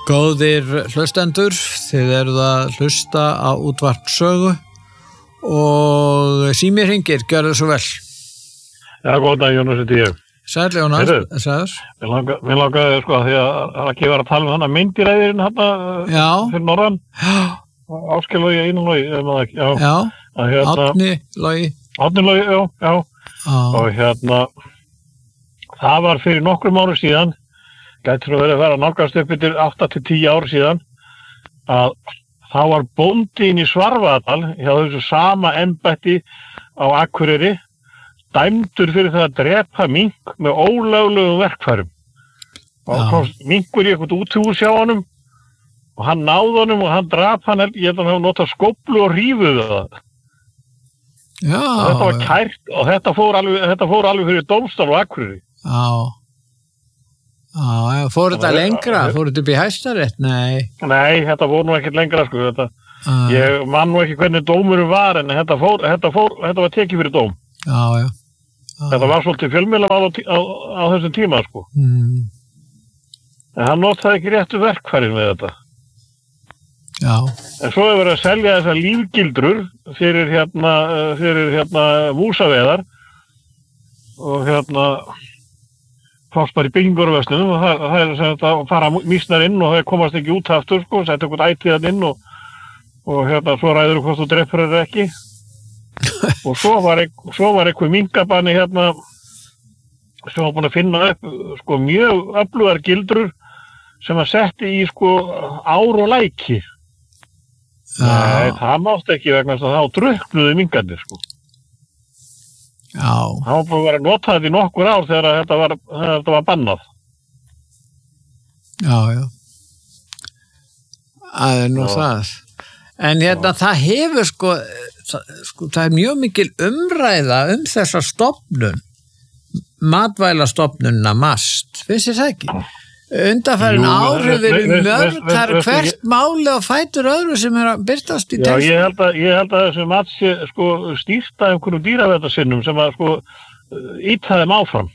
Góðir hlustendur, þið eruð að hlusta á útvarp Sögu og sími hringir, gjörðu svo vel. Já, góðan dag, Jónas, þetta ég. Sæll, Jónas, sæður. Mér langaði, sko, því að ekki var að tala hana myndiræðirinn fyrir norðan. Já. Áskil Logi, Einar Logi, maður ekki, já. Já, Árni Logi. Árni Logi, já. Og það var fyrir nokkrum árum síðan, gæti að vera að nálgast upp yfir 8 til 10 ár síðan, að þá var bóndinn í Svarfaðardal hjá þessu sama embætti á Akureyri dæmdur fyrir það að drepa mink með ólöglegum verkfærum. Og komst minkur í eitthvað útihús hjá honum og hann náði honum og hann drap hann, ég held að hann hafa notað skóflu og rífuðu það. Já. Og þetta var kært og þetta fór alveg fyrir dómstól á Akureyri. Já, fór þetta lengra? Fór þetta upp í Hæstarétt? Nei, þetta fór nú ekkert lengra, sko. Ég man nú ekki hvernig dómurinn var, en þetta var tekið fyrir dóm. Já. Þetta var svolítið fjölmiðlamál á þessum tíma, sko. En hann notaði ekki réttu verkfærin með þetta. Já. En svo hefur verið að selja þessar lífgildrur fyrir músaveðar og fást bara í byggingarverslunum og það er sem þetta að fara mísnar inn og það komast ekki út aftur, sko, setja eitthvað ætið inn og svo ræður hvort þú drepur þetta ekki. Og svo var eitthvað minkabanni sem var búin að finna upp, sko, mjög öflugar gildrur sem að setti í, sko, ár og læki. Nei, það mátti ekki vegna þess að þá drukknuðu minkarnir, sko. Já. Það var búin að vera notað í nokkur ár þegar þetta var bannað. Já. Það er nú það. En það hefur, sko, það er mjög mikil umræða þessa stofnun, matvælastofnunina MAST, finnst þér það ekki? Undanfarin ár hefur verið mörg, það er hvert máli á fætur öðru sem er að birtast í textum. Já, ég held að þessu mat sé, sko, stýrt af einhverjum dýraverðarsinnum sem að, sko, ýta þeim áfram.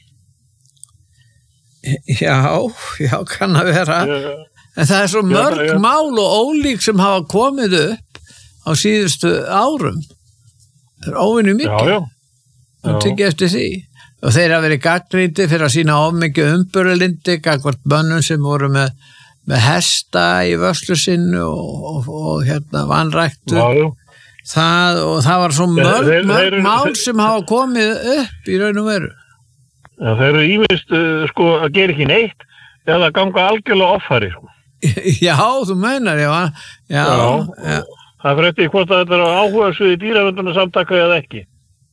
Já, kann að vera. En það er svo mörg mál og ólík sem hafa komið upp á síðustu árum. Það er óvinni mikið. Já. Og tekið eftir því. Og þeir hafa verið gagnrýndir fyrir að sýna of mikið umburðarlyndi gagnvart bönnum sem voru með hesta í vörslu sinni og vanræktu. Já. Það var svo mörg mál sem hafa komið upp í raun og veru. Já, þeir eru ýmist, sko, að gera ekki neitt eða ganga algjörlega offari, sko. Já, þú meinar, já. Það fyrir eftir hvort að þetta er áhugasvið í dýraverndunarsamtaka eða ekki.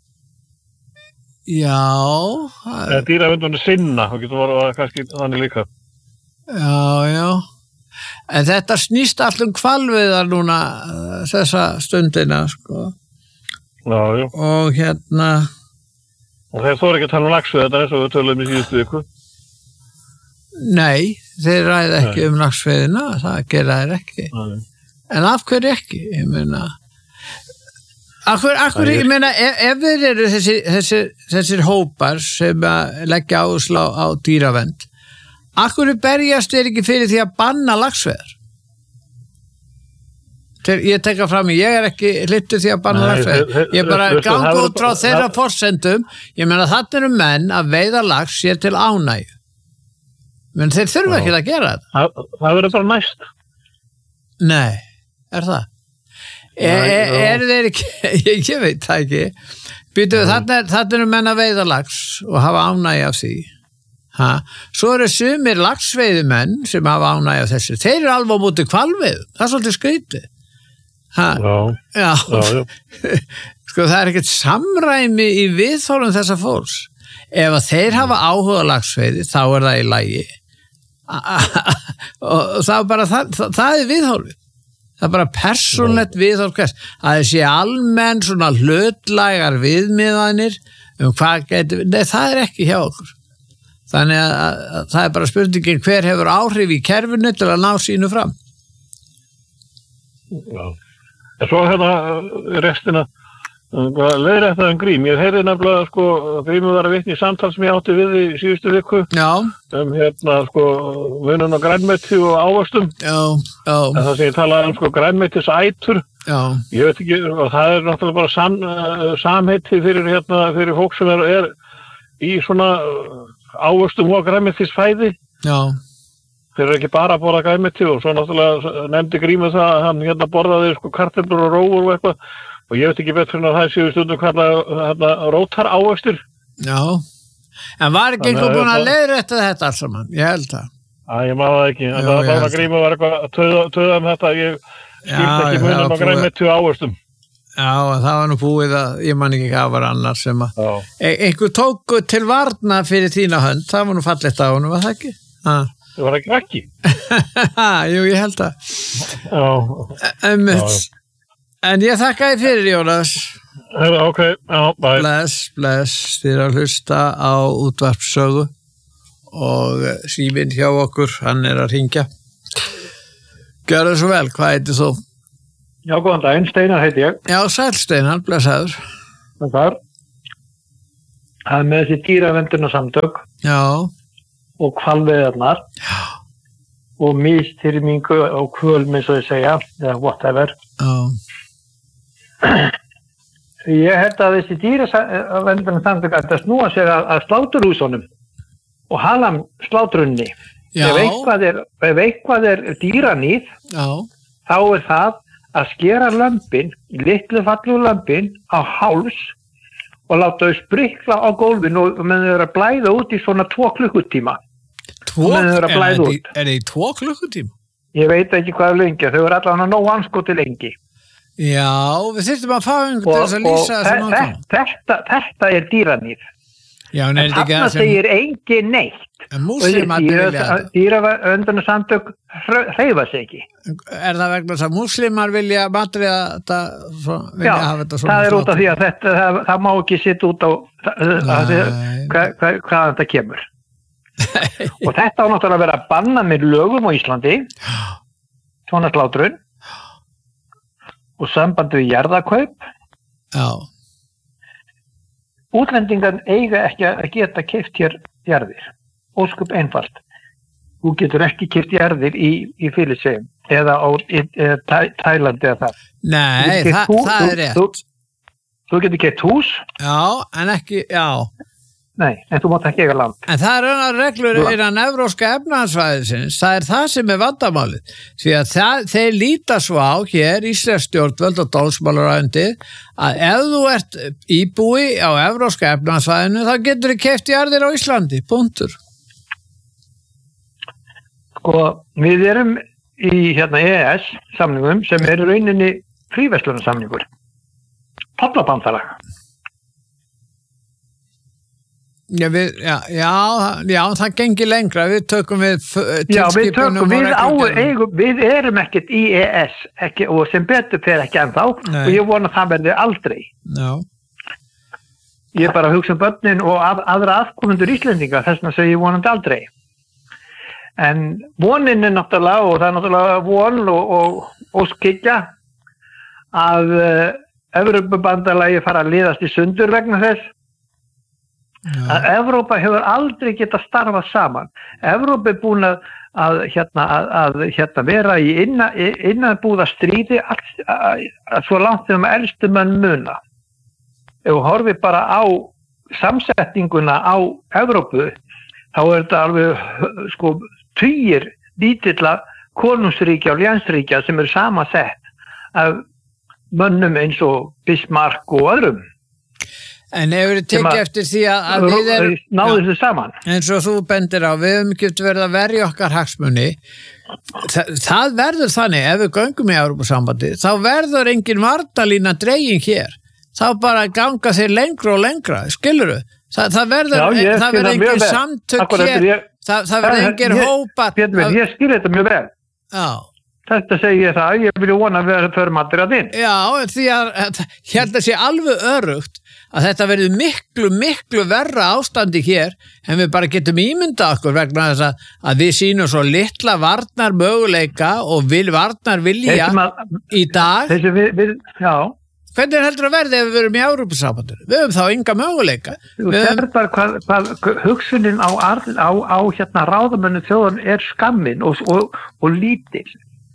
Já. Eða dýraverndunum sinna, það getur verið kannski þannig líka. Já. En þetta snýst allt hvalveiðar núna þessa stundina, sko. Já. Og Og þeir þóra ekki að tala um laxveiðar eins og við tölum í síðustu viku. Nei, þeir ræða ekki um laxveiðina, það gera þeir ekki. Nei. En af hverju ekki? Ég meina... ég meina, ef þeir eru þessir hópar sem leggja áherslu á dýravernd, af hverju berjast þeir ekki fyrir því að banna laxveiðar? Ég teka fram ég er ekki hlyttur því að banna laxveiðar. Ég bara ganga út frá þeirra forsendum. Ég meina, þarna eru menn að veiða lax sér til ánægju. Men þeir þurfa ekki að gera þetta. Það verður bara næst. Nei, er það? Er þeir ekki, ég veit það ekki, býtu þarna eru menn að veiða lax og hafa ánægja af því. Svo eru sumir laxveiðumenn sem hafa ánægja af þessu, þeir eru alveg á móti hvalveiðum, það er svolítið skrítið. Já. Sko, það er ekkert samræmi í viðhorfum þessa fólks. Ef að þeir hafa áhuga laxveiði, þá er það í lagi. Og það er bara það er viðhorfið. Það er bara persónlegt viðhorf hvers. Að þessi almenn svona hlutlægar viðmiðanir hvað getur, nei, það er ekki hjá okkur. Þannig að það er bara spurningin hver hefur áhrif í kerfinu til að ná sínu fram. Já. En svo restina leiðréttaðan Grím. Ég heyrði nefnilega, sko, Grímur var að vitna í samtal sem ég átti við í síðustu viku. Já. Sko, munun á grænmeti og ávöxtum. Já. En það sem ég talaði sko, grænmetisætur. Já. Ég veit ekki, og það náttúrulega bara samheiti fyrir fólk sem er í svona ávöxtum og grænmetisfæði. Já. Þeir eru ekki bara að borða grænmeti og svo náttúrulega nefndi Grímur það að hann borðaði sko kartöflur og rófur og eitthvað. Og ég veit ekki betur en að það séu stundum kallað rótar ávöxtur. Já. En var ekki einhver búin að leiðrétta þetta alls saman? Ég held það. Ég maður það ekki. En það var að Grímur var eitthvað að töða þetta. Ég skildi ekki munum á grænmeti og ávöxtum. Já, það var nú búið að, ég man ekki hvað var annars sem að. Einhver tók til varna fyrir þína hönd. Það var nú fallegt á honum, var það ekki? Það var ekki. Jú, ég held það. Já. En ég þakka þér fyrir, Jónas. Ok, já, bye. Bless, þið að hlusta á útvarpssögu og síminn hjá okkur, hann að hringja. Gjörðu svo vel, hvað heitir þú? Já, góðan daginn, Steinar heiti ég. Já, sæll Steinar, blessaður. Það er með þessi dýraverndarsamtök. Já. Og hvalveiðarnar. Já. Og mistyrmingu og kvölm, eins og ég segja, eða whatever. Já. Ég held að þessi dýraverndarsamtök að snúa sér að sláturhúsunum og hala slátrunni. Ef eitthvað er dýranýð, þá er það að skera lömbin, litlu fallu lömbin á háls og láta þau sprikla á gólfinu og menn þau eru að blæða út í svona 2 klukkutíma. Er það í 2 klukkutíma? Ég veit ekki hvað er lengi, þau eru allavega nóg anskoti lengi. Já, við þurftum að fá einhvern til þess að lýsa þessum ákvæmum. Þetta er dýranýð. Já, en þarna segir engin neitt. En múslimar vilja þetta. Dýraverndarsamtök hreyfa sig ekki. Er það vegna þess að múslimar vilja matriða þetta? Já, það er út af því að það má ekki sitt út á hvað þetta kemur. Og þetta á náttúrulega að vera að banna með lögum á Íslandi, svona slátrun. Og samband við jarðakaup. Já. Útlendingar eiga ekki að geta keypt hér jarðir. Ósköp einfalt. Þú getur ekki keypt jarðir í Filippseyjum eða Tælandi eða það. Nei, það er rétt. Þú getur keypt hús. Já, en ekki, já. Nei, en þú mátt ekki eiga land. En það er raunar reglur innan evrópska efnahagsvæðisins, það er það sem er vandamálið. Því að þeir líta svo á hér, íslensk stjórnvöld og dómsmálaráðuneytið, að ef þú ert íbúi á evrópska efnahagsvæðinu, þá getur þið keypt jarðir á Íslandi, punktur. Sko, við erum í EES samningum sem eru rauninni fríverslunarsamningur. Tollabandalag. Já, það gengir lengra, við tökum við tilskipunum og reglum. Við erum ekkert í EES og sem betur fer ekki ennþá og ég vona að það verði aldrei. Já. Ég er bara að hugsa börnin og aðra afkomendur Íslendinga, þess vegna segi ég vonandi aldrei. En vonin er náttúrulega, og það er náttúrulega von og óskikja að Evrópubandalagi fara að liðast í sundur vegna þess. Að Evrópa hefur aldrei getað starfað saman. Evrópa er búin að vera í innanbúða stríði svo langt sem elstu menn muna. Ef við horfum bara á samsetninguna á Evrópu, þá er þetta alveg tugir lítilla konungsríkja og lénsríkja sem eru samansett af mönnum eins og Bismarck og öðrum. En hefur þið tekið eftir því að við erum náðu þessu saman. Eins og þú bendir á, við höfum ekki verið að verja okkar hagsmuni. Það verður þannig, ef við göngum í Evrópusambandi, þá verður engin varnarlína dregin hér. Þá bara ganga þeir lengra og lengra, skilurðu? Það verður engin samtök hér, það verður engin hópar. Ég skil þetta mjög vel. Já. Þetta segi ég það, ég vilja vona að vera förmatir að þinn. Já, því að ég held að sé alveg örugt að þetta verður miklu verra ástandi hér en við bara getum ímyndað okkur vegna þess að við sýnum svo litla varnar möguleika og varnar vilja í dag. Hvernig heldur að verði ef við verum í Evrópusambandinu? Við höfum þá enga möguleika. Það er bara hvað hugsunin á hérna ráðamönnum þjóðan er skammin og lítil.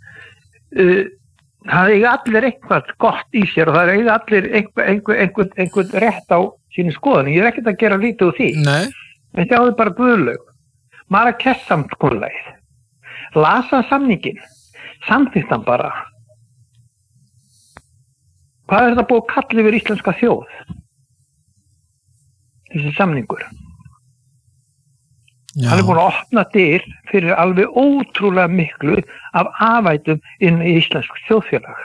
Það eiga allir eitthvað gott í sér og það eiga allir einhvern rétt á sínu skoðun. Ég er ekkert að gera lítið úr því. Nei. En sjáðu bara Guðlaug. Marrakesh-samkomulagið. Lasa samninginn. Samþykkt hann bara. Hvað er þetta búið að kalla yfir íslenska þjóð? Þessi samningur. Já. Hann er búin að opna dyr fyrir alveg ótrúlega miklu af afætum inn í íslensk þjóðfélag.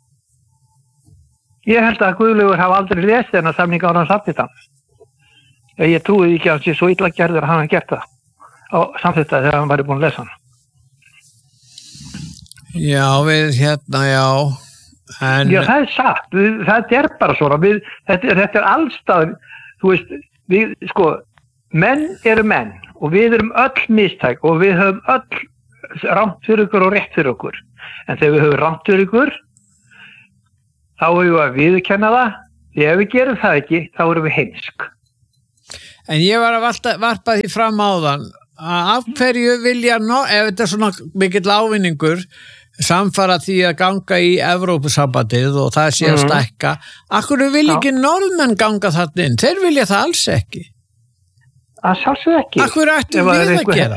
Ég held að Guðlaugur hafa aldrei lesið þennan samning ára hann samþykkt hann. Ég trúi ekki að hann sé svo illa gerður að hann hafi gert það á samþykkt þegar hann væri búin að lesa hann. Já, við hérna, já. En... Já, það er satt, það er bara svona, þetta er allstaður, þú veist, menn eru menn og við erum öll mistæk og við höfum öll rangt fyrir okkur og rétt fyrir okkur. En þegar við höfum rangt fyrir okkur, þá höfum við að viðurkenna það, því ef við gerum það ekki, þá erum við heimsk. En ég var að varpa því fram áðan, að af hverju vilja, ef þetta er svona mikill ávinningur, samfara því að ganga í Evrópusambandið og það sé að stækka. Akkur vil ekki norðmenn ganga þarna inn? Þeir vilja það alls ekki. Það sjálfsög ekki. Akkur ættum við að gera?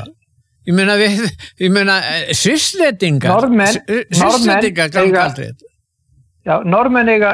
Ég meina, Svisslendingar ganga aldrei. Já, norðmenn eiga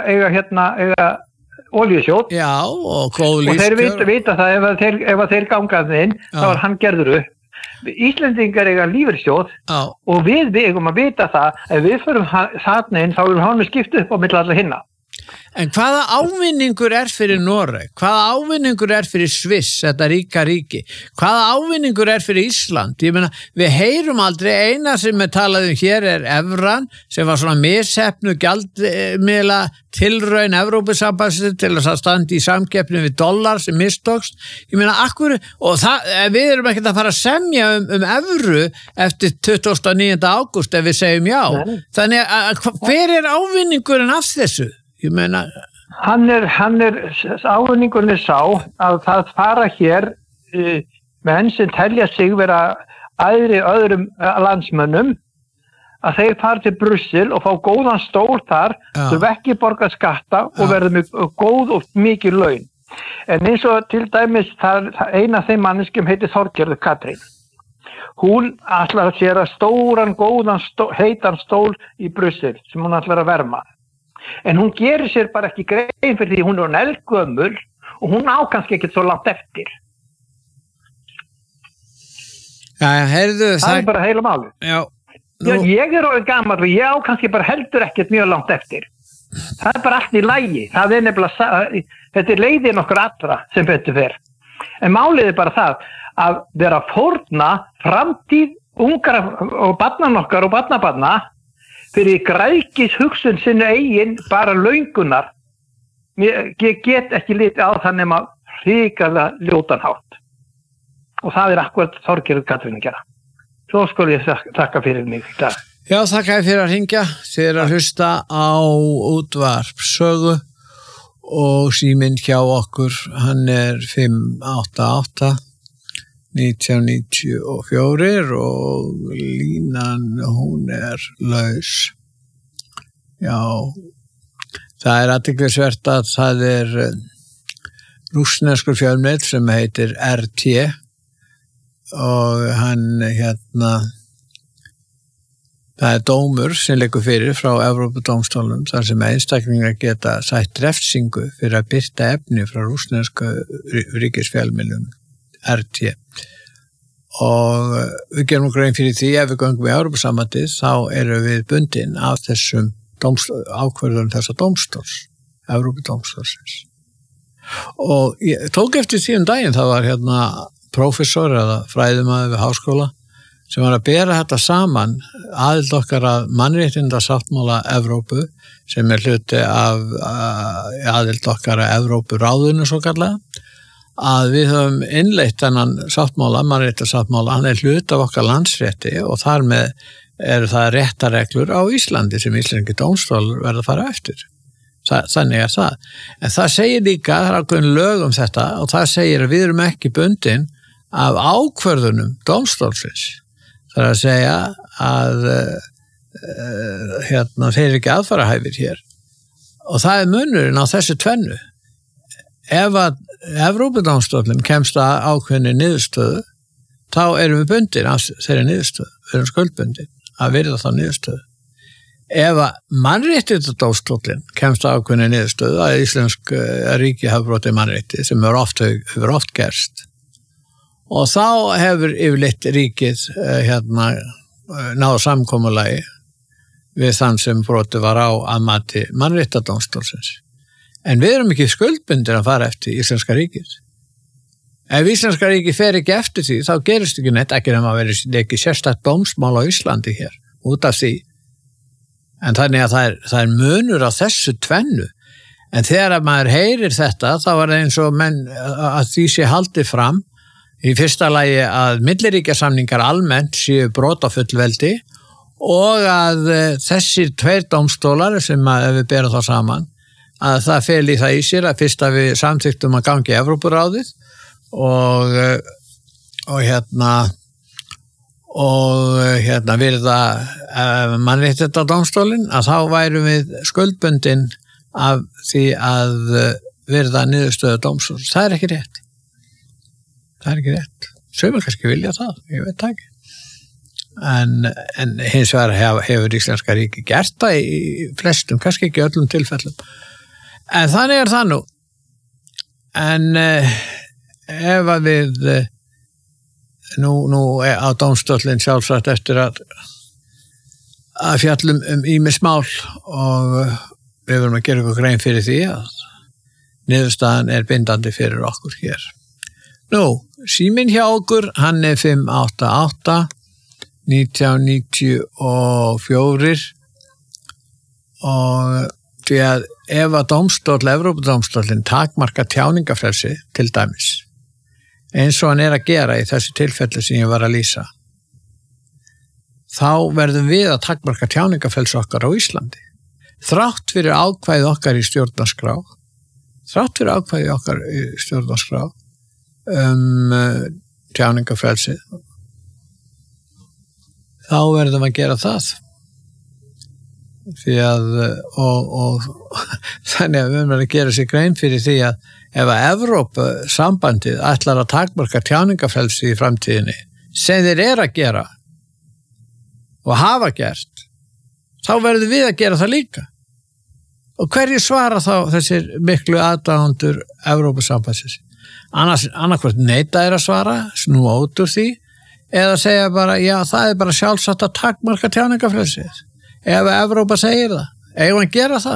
olíusjóð. Já, og góð lífskjör. Og þeir vita það, ef þeir ganga þarna inn, þá er hann gerður upp. Íslendingar eiga lífeyrissjóð og við eigum að vita það ef við förum þarna inn þá erum hann skipt upp á milli allra hinna. En hvaða ávinningur er fyrir Noreg? Hvaða ávinningur er fyrir Sviss, þetta ríka ríki? Hvaða ávinningur er fyrir Ísland? Ég meina, við heyrum aldrei, eina sem við talaðum hér er evran, sem var svona misheppnu gjaldmiðla tilraun Evrópusambandsins til að standa í samkeppni við dollar sem mistókst. Ég meina, og við erum ekkert að fara að semja um evru eftir 29. ágúst ef við segjum já. Þannig að hver er ávinningurinn af þessu? Ég meina... Ávinningurinn er sá að það fara hér menn sem telja sig vera öðrum landsmönnum að þeir fara til Brussel og fá góðan stól þar, þau ekki borga skatta og verða með góð og mikið laun. En eins og til dæmis eina af þeim manneskjum heitir Þorgerður Katrín. Hún ætlar að sér að stóran, góðan, heitan stól í Brussel sem hún ætlar að verma. En hún gerir sér bara ekki grein fyrir því hún er eldgömul og hún á kannski ekki svo langt eftir. Já, heyrðu, það er bara heila máli. Já, ég er orðinn gamall og ég á kannski bara heldur ekkert mjög langt eftir. Það er bara allt í lagi. Það er nefnilega, þetta er leiðin okkur allra sem betur fer. En málið er bara það að vera fórna framtíð ungar og barnan okkar og barnabarna fyrir græðkis hugsun sinni eigin bara laungunar. Ég get ekki litið á það nema hrikalega ljótan hátt. Og það er akkurat Þorgerður Katrín að gera. Svo skal ég þakka fyrir mig í dag. Já, þakka fyrir að hringja. Þið er að hlusta á útvarp Sögu og síminn hjá okkur, hann er 588 1994 og línan hún er laus. Já, það er athyglisvert að það er rússneskur fjölmiðill sem heitir RT og hann það er dómur sem liggur fyrir frá Evrópudómstólnum þar sem einstaklingar geta sætt refsingu fyrir að birta efni frá rússnesku ríkisfjölmiðlum RT og við gerum grein fyrir því ef við göngum í Evrópusambandið þá erum við bundin af þessum ákvörðun þessa dómstóls, Evrópudómstólsins. Og ég tók eftir því daginn, það var prófessor eða fræðimaður við háskóla sem var að bera þetta saman aðild okkar að mannréttindasáttmála Evrópu sem er hluti af aðild okkar að Evrópuráðinu svo kallega að við höfum innleitt þennan sáttmála, mannréttindasáttmála, hann er hluti af okkar landsrétti og þar með eru það réttareglur á Íslandi sem íslenski dómstólur verða að fara eftir. Þannig það. En það segir líka, það ákveðin lög þetta og það segir að við erum ekki bundin af ákvörðunum dómstólsins. Það að segja að þeir eru ekki aðfarahæfir hér. Og það munurinn á þessu tvennu. Ef að Evrópudómstóllinn kemst að ákveðinni niðurstöðu, þá erum við bundin af þeirri niðurstöðu. Við erum skuldbundin að virða þá niðurstöðu. Ef að mannréttindadómstóllinn kemst að ákveðinni niðurstöðu, að íslensk ríki hafa brotið mannrétti sem hefur oft gerst. Og þá hefur yfirleitt ríkið náð samkomulagi við þann sem brotið var á að mati mannréttindadómstólsins. En við erum ekki skuldbundir að fara eftir íslenska ríkið. Ef íslenska ríkið fer ekki eftir því, þá gerist ekki neitt, ekki nema að vera ekki sérstakt dómsmál á Íslandi hér, út af því. En þannig að það er munur á þessu tvennu. En þegar að maður heyrir þetta, þá var það eins og að því sé haldið fram, í fyrsta lagi að milliríkjasamningar almennt séu brot á fullveldi og að þessir tveir dómstólar sem ef við berum þá saman, að það feli það í sér að fyrst að við samþyktum að gangi Evrópuráðið og virða mannréttindadómstólinn, að þá værum við skuldbundin af því að virða niðurstöðu dómstóls. Það er ekki rétt. Sumir kannski vilja það, ég veit það ekki. En hins vegar hefur íslenska ríki gert það í flestum, kannski ekki öllum tilfellum. En þannig er það nú. En ef að við nú á dómstóllinn sjálfsagt eftir að fjallum ýmis mál og við verum að gera okkur grein fyrir því að niðurstaðan er bindandi fyrir okkur hér. Nú, síminn hjá okkur, hann er 588 1994 og því að ef að Evrópudómstóllinn takmarka tjáningafrelsi til dæmis, eins og hann er að gera í þessu tilfelli sem ég var að lýsa, þá verðum við að takmarka tjáningafrelsi okkar á Íslandi. Þrátt fyrir ákvæði okkar í stjórnarskrá, tjáningafrelsi, þá verðum að gera það. Því að og þannig að við verðum að gera sér grein fyrir því að ef að Evrópusambandið ætlar að takmarka tjáningafrelsi í framtíðinni sem þeir eru að gera og hafa gert, þá verðum við að gera það líka. Og hverju svara þá þessir miklu aðdáendur Evrópusambandsins? Annarkvort neita þeir að svara, snúa út úr því, eða segja bara, já, það er bara sjálfsagt að takmarka tjáningafrelsið. Ef Evrópa segir það, eigum að gera það?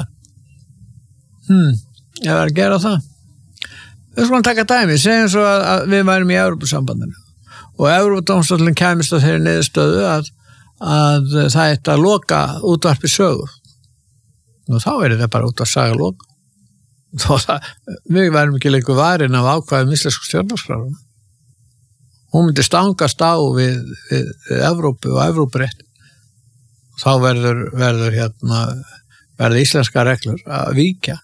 Ef að gera það. Við skulum taka dæmi, segjum svo að við værum í Evrópusambandinu og Evrópudómstóllinn kæmist á þeirri niðurstöðu að það ætti að loka útvarpi sögu. Og þá er þetta bara útvarp saga loka. Við værum ekki lengur varin af ákvæðum íslensku stjórnarskrána. Hún myndi stangast á við Evrópu og Evrópurétt. Þá verður íslenska reglur að víkja.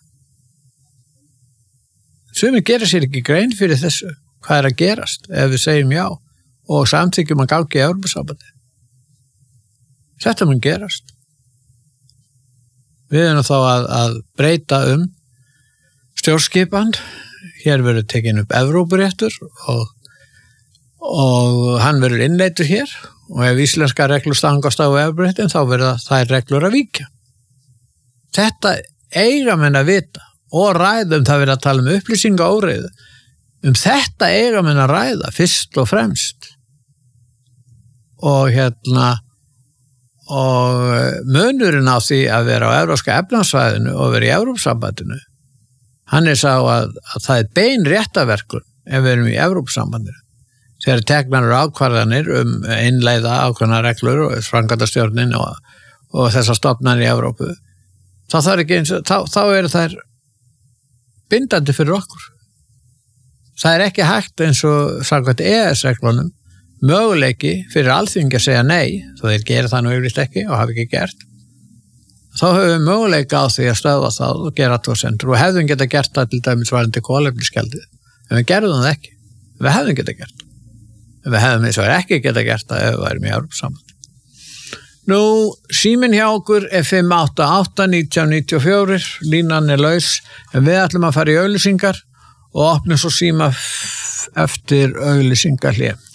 Sumir gera sér ekki grein fyrir þessu, hvað er að gerast ef við segjum já og samþykjum að gangi í Evrópusambandi. Þetta mun gerast. Við erum þá að breyta stjórnskipan. Hér verður tekin upp Evrópuréttur og hann verður innleiddur hér. Og ef íslenska reglur stangast á Evrópuréttin, þá verða þær reglur að víkja. Þetta eiga menn að vita og ræða það verið að tala upplýsingaóreiðu. Þetta eiga menn að ræða fyrst og fremst. Og munurinn á því að vera á Evrópska efnahagssvæðinu og vera í Evrópusambandinu, hann er sá að það er bein réttaverkun ef við erum í Evrópusambandinu. Þegar teknar ákvarðanir innleiða ákveðna reglur og framkvæmdastjórnin og þessar stofnanir í Evrópu, þá eru þær bindandi fyrir okkur. Það er ekki hægt eins og samkvæmt EES-reglunum möguleiki fyrir alþingi að segja nei, þó þeir gera það nú yfirleitt ekki og hafa ekki gert. þá höfum við möguleika á því að stöðva það og gera athugasemdir og hefðum geta gert það til dæmis varðandi kolefnisgjaldið. En við gerðum það ekki. Við hefðum geta gert það. En við hefðum eins og ekki geta gert það ef við værum í Evrópusambandi. Nú, síminn hjá okkur er 588-1994, línan er laus, en við ætlum að fara í auglýsingar og opnum svo síma eftir auglýsingarhlé.